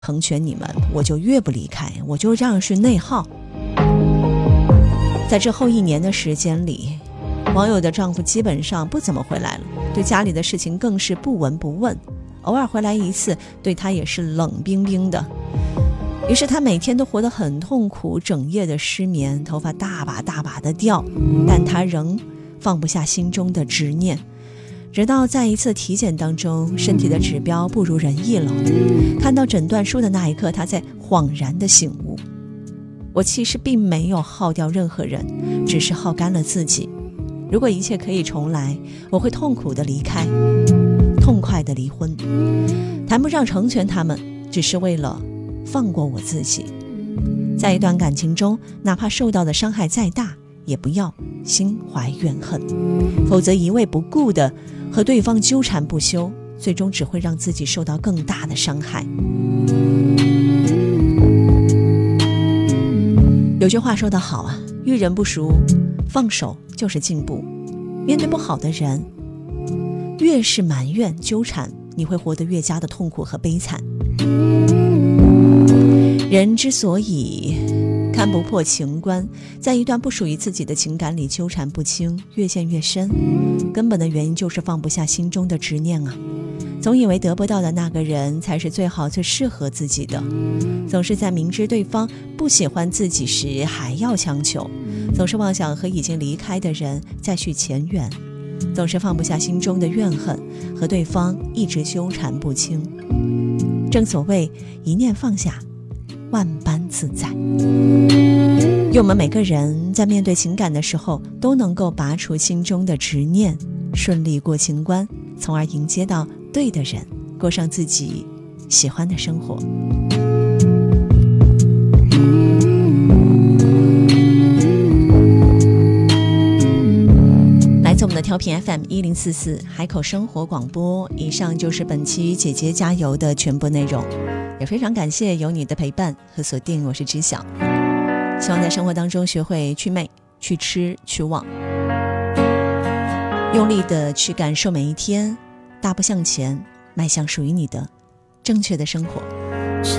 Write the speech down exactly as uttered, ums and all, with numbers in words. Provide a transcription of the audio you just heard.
成全你们，我就越不离开，我就这样是内耗。在之后一年的时间里，网友的丈夫基本上不怎么回来了，对家里的事情更是不闻不问，偶尔回来一次，对他也是冷冰冰的。于是他每天都活得很痛苦，整夜的失眠，头发大把大把的掉，但他仍放不下心中的执念。直到在一次体检当中，身体的指标不如人意了，看到诊断书的那一刻，他才恍然的醒悟，我其实并没有耗掉任何人，只是耗干了自己。如果一切可以重来，我会痛苦的离开，痛快的离婚，谈不上成全他们，只是为了放过我自己。在一段感情中，哪怕受到的伤害再大，也不要心怀怨恨，否则一味不顾的和对方纠缠不休，最终只会让自己受到更大的伤害。有句话说得好啊，遇人不淑，放手就是进步。面对不好的人，越是埋怨纠缠，你会活得越加的痛苦和悲惨。人之所以看不破情关，在一段不属于自己的情感里纠缠不清，越陷越深，根本的原因就是放不下心中的执念啊。总以为得不到的那个人才是最好最适合自己的，总是在明知对方不喜欢自己时还要强求，总是妄想和已经离开的人再续前缘，总是放不下心中的怨恨，和对方一直纠缠不清。正所谓一念放下，万般自在。愿我们每个人在面对情感的时候，都能够拔除心中的执念，顺利过情关，从而迎接到对的人，过上自己喜欢的生活。来自我们的调频 F M 一零四四海口生活广播，以上就是本期姐姐加油的全部内容，也非常感谢有你的陪伴和锁定，我是知晓。希望在生活当中学会去媚、去吃、去忘，用力的去感受每一天，大步向前，迈向属于你的正确的生活。